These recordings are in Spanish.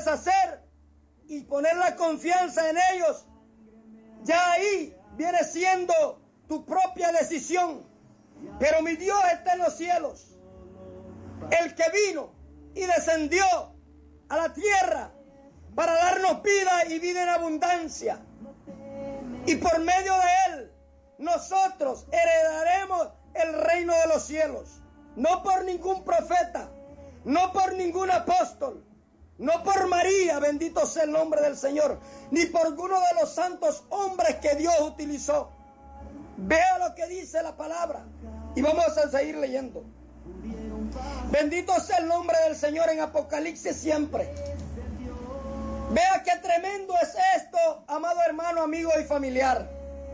puedes hacer y poner la confianza en ellos, ya ahí viene siendo tu propia decisión. Pero mi Dios está en los cielos, el que vino y descendió a la tierra para darnos vida y vida en abundancia. Y por medio de Él, nosotros heredaremos el reino de los cielos. No por ningún profeta, no por ningún apóstol, no por María, bendito sea el nombre del Señor, ni por uno de los santos hombres que Dios utilizó. Vea lo que dice la palabra y vamos a seguir leyendo. Bendito sea el nombre del Señor en Apocalipsis siempre. Vea qué tremendo es esto, amado hermano, amigo y familiar.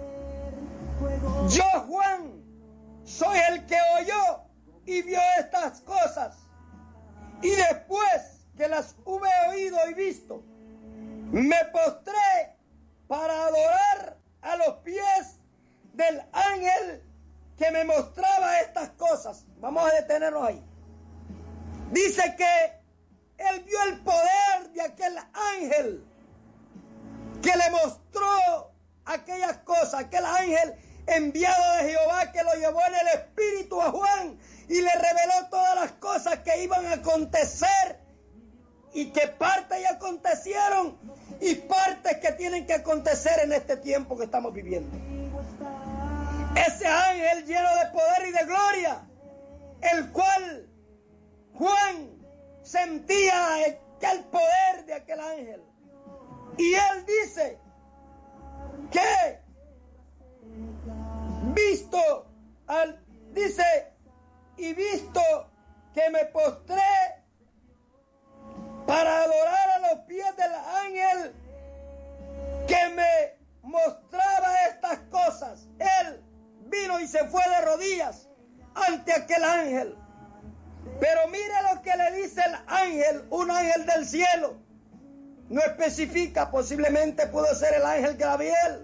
Yo, Juan, soy el que oyó y vio estas cosas. Y después que las hube oído y visto, me postré para adorar a los pies del ángel que me mostraba estas cosas. Vamos a detenernos ahí. Dice que él vio el poder de aquel ángel que le mostró aquellas cosas, aquel ángel enviado de Jehová que lo llevó en el espíritu a Juan y le reveló todas las cosas que iban a acontecer y que partes ya acontecieron y partes que tienen que acontecer en este tiempo que estamos viviendo. Ese ángel lleno de poder y de gloria, el cual Juan sentía el poder de aquel ángel. Y él dice que visto que me postré para adorar a los pies del ángel que me mostraba estas cosas. Él vino y se fue de rodillas ante aquel ángel. Pero mire lo que le dice el ángel, un ángel del cielo. No especifica, posiblemente pudo ser el ángel Gabriel,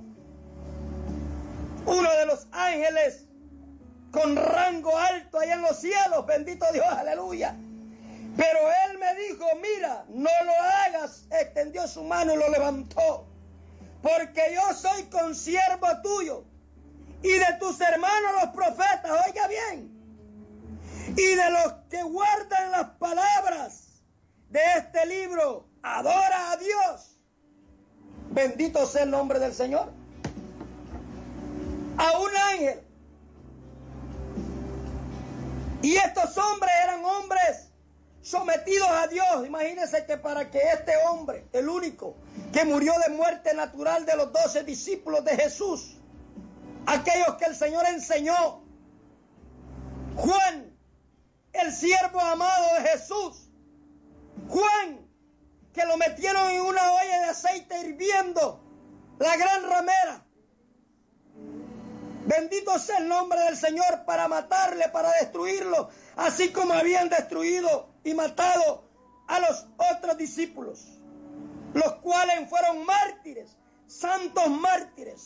uno de los ángeles con rango alto allá en los cielos, bendito Dios, aleluya. Pero él me dijo, mira, no lo hagas, extendió su mano y lo levantó, porque yo soy consiervo tuyo y de tus hermanos los profetas, oiga bien, y de los que guardan las palabras de este libro. Adora a Dios. Bendito sea el nombre del Señor. A un ángel. Y estos hombres eran hombres sometidos a Dios. Imagínense que para que este hombre, el único que murió de muerte natural de los 12 discípulos de Jesús, aquellos que el Señor enseñó, Juan, el siervo amado de Jesús, Juan, que lo metieron en una olla de aceite hirviendo, la gran ramera. Bendito sea el nombre del Señor, para matarle, para destruirlo, así como habían destruido y matado a los otros discípulos, los cuales fueron mártires, santos mártires.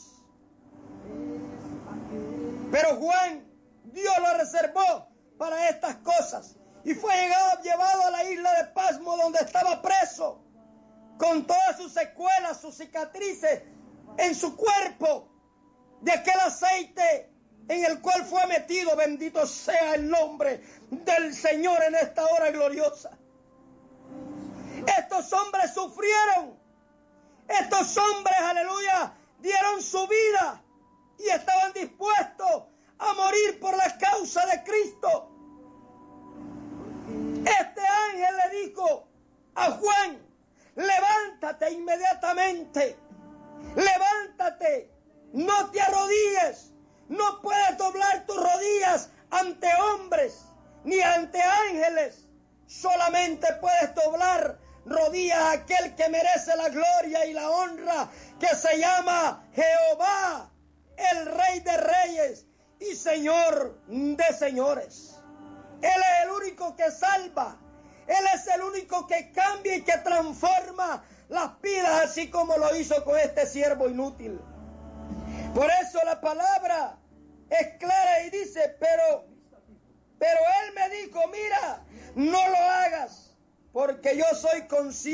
Pero Juan, Dios lo reservó para estas cosas y fue llevado a la isla de Pasmo, donde estaba preso, con todas sus secuelas, sus cicatrices en su cuerpo, de aquel aceite en el cual fue metido. Bendito sea el nombre del Señor en esta hora gloriosa. Estos hombres sufrieron, estos hombres, aleluya, dieron su vida y estaban dispuestos a morir por la causa de Cristo. Este ángel le dijo a Juan, levántate inmediatamente, levántate, no te arrodilles, no puedes doblar tus rodillas ante hombres ni ante ángeles, solamente puedes doblar rodillas a aquel que merece la gloria y la honra, que se llama Jehová, el Rey de Reyes y Señor de Señores. Él es el único que salva, Él es el único que cambia y que transforma las vidas, así como lo hizo con este siervo inútil. Por eso la palabra es clara y dice, pero él me dijo, mira, no lo hagas, porque yo soy consciente